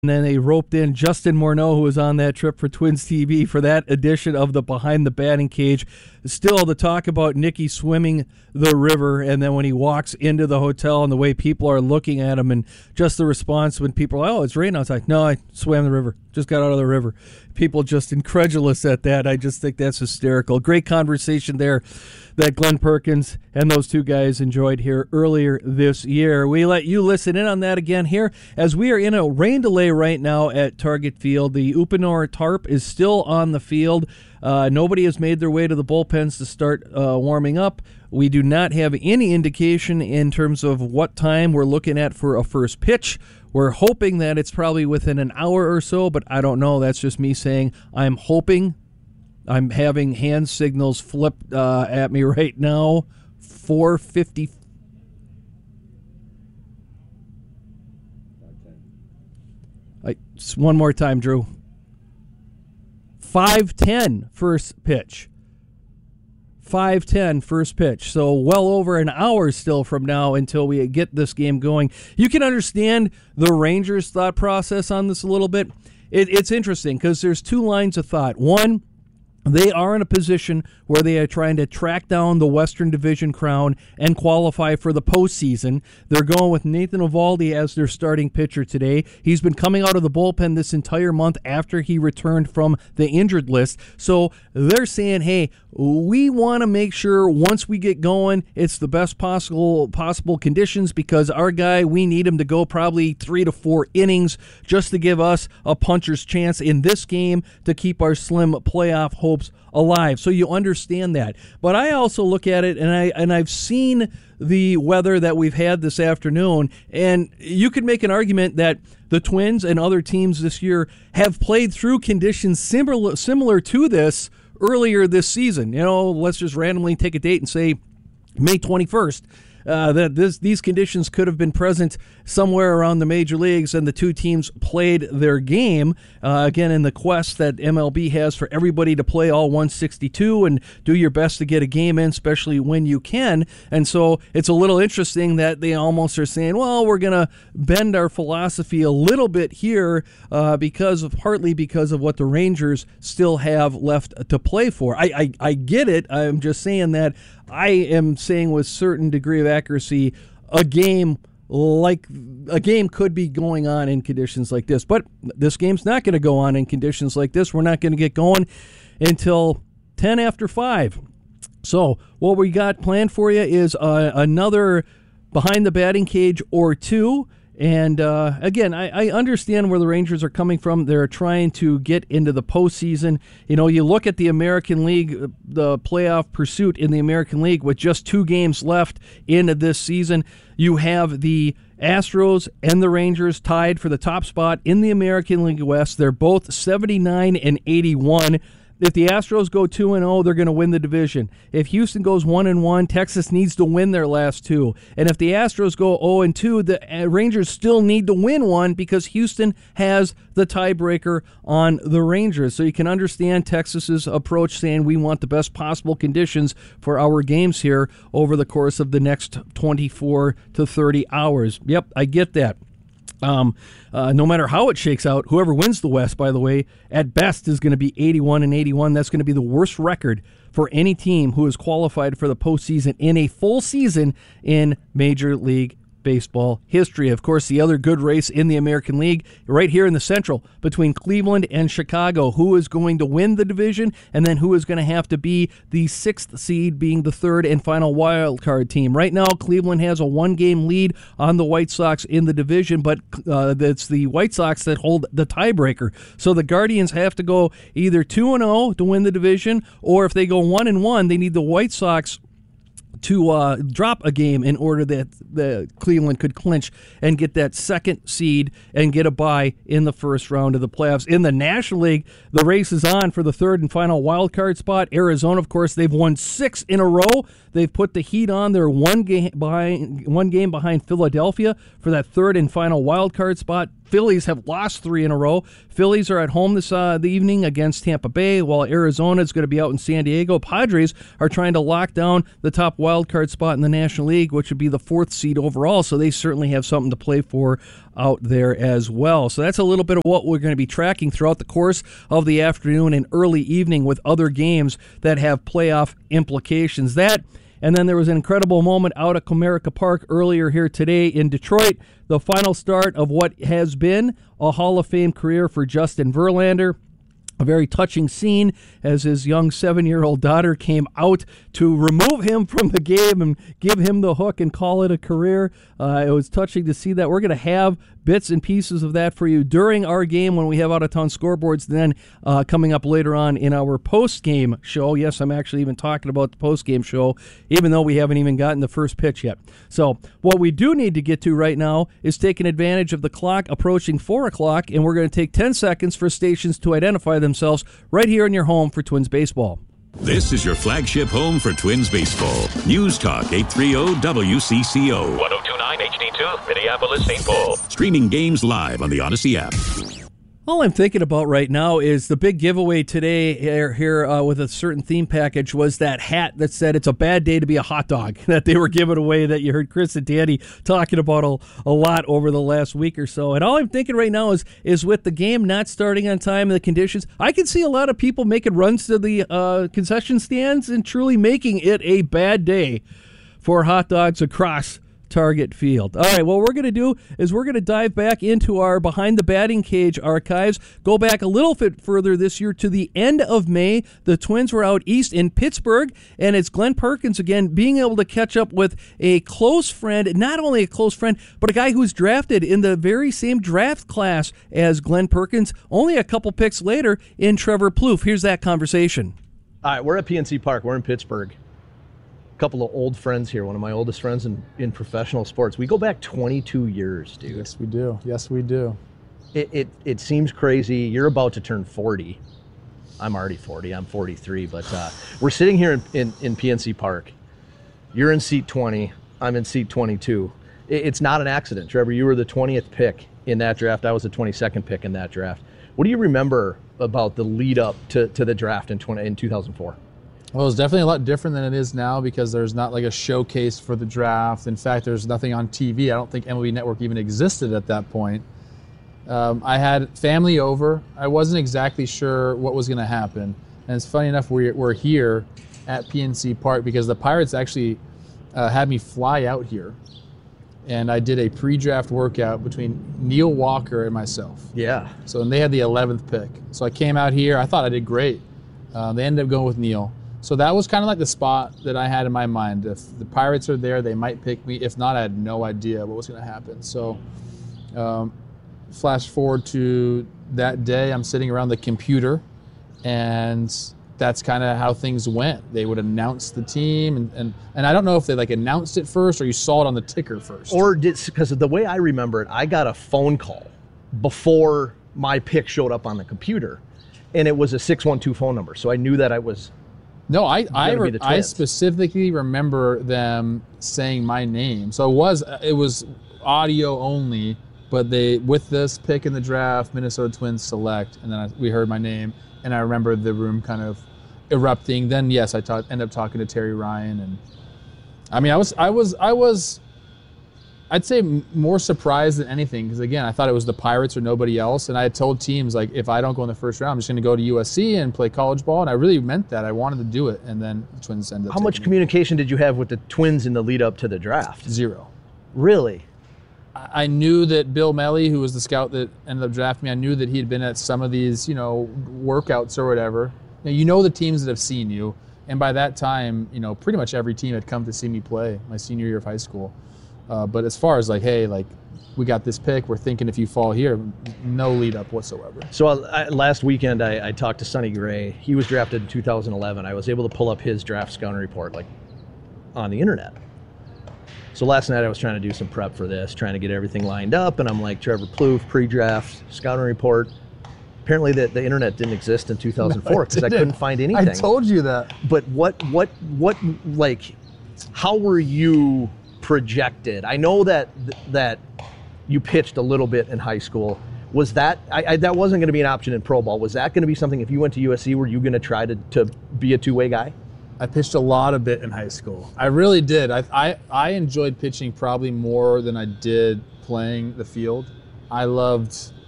And then they roped in Justin Morneau, who was on that trip for Twins TV for that edition of the Behind the Batting Cage. Still the talk about Nicky swimming the river, and then when he walks into the hotel and the way people are looking at him, and just the response when people are like, oh, it's raining outside. No, I swam the river. Just got out of the river. People just incredulous at that. I just think that's hysterical. Great conversation there that Glenn Perkins and those two guys enjoyed here earlier this year. We let you listen in on that again here as we are in a rain delay right now at Target Field. The Uponor Tarp is still on the field. Nobody has made their way to the bullpens to start warming up. We do not have any indication in terms of what time we're looking at for a first pitch. We're hoping that it's probably within an hour or so, but I don't know. That's just me saying I'm hoping. I'm having hand signals flipped at me right now. 4:50. One more time, Drew. 5:10 first pitch. 5:10 first pitch. So well over an hour still from now until we get this game going. You can understand the Rangers' thought process on this a little bit. It's interesting because there's two lines of thought. One, they are in a position where they are trying to track down the Western Division crown and qualify for the postseason. They're going with Nathan Eovaldi as their starting pitcher today. He's been coming out of the bullpen this entire month after he returned from the injured list. So they're saying, hey, we want to make sure once we get going, it's the best possible conditions because our guy, we need him to go probably 3 to 4 innings just to give us a puncher's chance in this game to keep our slim playoff hopes alive. So you understand that. But I also look at it, and I've seen the weather that we've had this afternoon, and you could make an argument that the Twins and other teams this year have played through conditions similar to this earlier this season. You know, let's just randomly take a date and say May 21st. That these conditions could have been present somewhere around the major leagues, and the two teams played their game, again, in the quest that MLB has for everybody to play all 162 and do your best to get a game in, especially when you can. And so it's a little interesting that they almost are saying, well, we're going to bend our philosophy a little bit here partly because of what the Rangers still have left to play for. I get it. I'm just saying that I am saying with certain degree of accuracy a game could be going on in conditions like this. But this game's not going to go on in conditions like this. We're not going to get going until 10 after 5. So what we got planned for you is another Behind the Batting Cage or two. And again, I understand where the Rangers are coming from. They're trying to get into the postseason. You know, you look at the American League, the playoff pursuit in the American League with just 2 games left in this season. You have the Astros and the Rangers tied for the top spot in the American League West. They're both 79 and 81. If the Astros go 2-0, they're going to win the division. If Houston goes 1-1, Texas needs to win their last 2. And if the Astros go 0-2, the Rangers still need to win one because Houston has the tiebreaker on the Rangers. So you can understand Texas's approach, saying we want the best possible conditions for our games here over the course of the next 24 to 30 hours. Yep, I get that. No matter how it shakes out, whoever wins the West, by the way, at best is going to be 81 and 81. That's going to be the worst record for any team who is qualified for the postseason in a full season in Major League Baseball history. Of course, the other good race in the American League right here in the Central between Cleveland and Chicago. Who is going to win the division, and then who is going to have to be the 6th seed, being the 3rd and final wild card team. Right now, Cleveland has a 1-game lead on the White Sox in the division, but it's the White Sox that hold the tiebreaker. So the Guardians have to go either 2-0 to win the division, or if they go 1-1, they need the White Sox to drop a game in order that the Cleveland could clinch and get that 2nd seed and get a bye in the first round of the playoffs. In the National League, the race is on for the 3rd and final wild card spot. Arizona, of course, they've won 6 in a row. They've put the heat on. They're one game behind Philadelphia for that 3rd and final wild card spot. Phillies have lost 3 in a row. Phillies are at home this the evening against Tampa Bay, while Arizona is going to be out in San Diego. Padres are trying to lock down the top wild card spot in the National League, which would be the 4th seed overall, so they certainly have something to play for out there as well. So that's a little bit of what we're going to be tracking throughout the course of the afternoon and early evening with other games that have playoff implications. That, and then there was an incredible moment out at Comerica Park earlier here today in Detroit, the final start of what has been a Hall of Fame career for Justin Verlander. A very touching scene as his young 7-year-old daughter came out to remove him from the game and give him the hook and call it a career. It was touching to see that. We're going to have bits and pieces of that for you during our game when we have out-of-town scoreboards, then coming up later on in our post-game show. Yes, I'm actually even talking about the post-game show, even though we haven't even gotten the first pitch yet. So what we do need to get to right now is taking advantage of the clock approaching 4 o'clock, and we're going to take 10 seconds for stations to identify themselves right here in your home for Twins Baseball. This is your flagship home for Twins Baseball. News Talk 830 WCCO. 1029 HD2, Minneapolis, St. Paul. Streaming games live on the Odyssey app. All I'm thinking about right now is the big giveaway today here with a certain theme package was that hat that said it's a bad day to be a hot dog that they were giving away that you heard Chris and Danny talking about a lot over the last week or so. And all I'm thinking right now is with the game not starting on time and the conditions, I can see a lot of people making runs to the concession stands and truly making it a bad day for hot dogs across Target Field. All right, what we're going to do is we're going to dive back into our Behind the Batting Cage archives, go back a little bit further this year to the end of May. The Twins were out east in Pittsburgh, and it's Glenn Perkins again being able to catch up with a close friend, not only a close friend, but a guy who's drafted in the very same draft class as Glenn Perkins, only a couple picks later in Trevor Plouffe. Here's that conversation. All right, we're at PNC Park. We're in Pittsburgh. Couple of old friends here, one of my oldest friends in professional sports. We go back 22 years, dude. Yes, we do. Yes, we do. It seems crazy. You're about to turn 40. I'm already 40. I'm 43. But we're sitting here in PNC Park. You're in seat 20. I'm in seat 22. It's not an accident. Trevor, you were the 20th pick in that draft. I was the 22nd pick in that draft. What do you remember about the lead up to the draft in 2004? Well, it's definitely a lot different than it is now because there's not like a showcase for the draft. In fact, there's nothing on TV. I don't think MLB Network even existed at that point. I had family over. I wasn't exactly sure what was going to happen. And it's funny enough, we're here at PNC Park because the Pirates actually had me fly out here. And I did a pre-draft workout between Neil Walker and myself. Yeah. So and they had the 11th pick. So I came out here. I thought I did great. They ended up going with Neil. So that was kind of like the spot that I had in my mind. If the Pirates are there, they might pick me. If not, I had no idea what was going to happen. So flash forward to that day, I'm sitting around the computer, and that's kind of how things went. They would announce the team, and I don't know if they like announced it first or you saw it on the ticker first. Or because of the way I remember it, I got a phone call before my pick showed up on the computer, and it was a 612 phone number. So I knew that I was... No, I specifically remember them saying my name. So it was audio only, but with this pick in the draft, Minnesota Twins select, and then we heard my name, and I remember the room kind of erupting. Then yes, I ended up talking to Terry Ryan, and I mean I was I'd say more surprised than anything because, again, I thought it was the Pirates or nobody else. And I had told teams, like, if I don't go in the first round, I'm just going to go to USC and play college ball. And I really meant that. I wanted to do it. And then the Twins ended up How much communication did you have with the Twins in the lead up to the draft? Zero. Really? I knew that Bill Melly, who was the scout that ended up drafting me, I knew that he had been at some of these, workouts or whatever. Now, you know the teams that have seen you. And by that time, pretty much every team had come to see me play my senior year of high school. But as far as like, hey, like we got this pick, we're thinking if you fall here, no lead up whatsoever. So last weekend I talked to Sonny Gray. He was drafted in 2011. I was able to pull up his draft scouting report like on the internet. So last night I was trying to do some prep for this, trying to get everything lined up, and I'm like, Trevor Plouffe, pre-draft scouting report. Apparently the internet didn't exist in 2004 because I couldn't find anything. I told you that. But what like how were you projected? I know that you pitched a little bit in high school. Was that that wasn't going to be an option in pro ball? Was that going to be something if you went to USC? Were you going to try to be a two-way guy? I pitched a lot of bit in high school. I really did. I enjoyed pitching probably more than I did playing the field. I loved